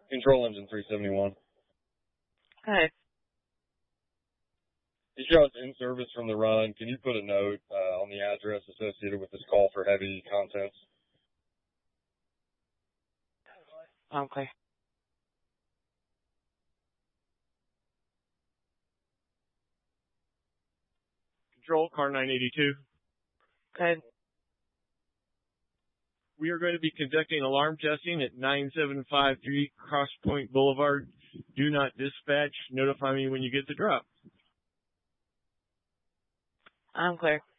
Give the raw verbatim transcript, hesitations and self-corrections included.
Control engine three seventy-one. Okay. He shows in service from the run. Can you put a note uh, on the address associated with this call for heavy contents? Okay. Control, car nine eighty-two. Okay. We are going to be conducting alarm testing at nine seven five three Cross Point Boulevard. Do not dispatch. Notify me when you get the drop. I'm clear.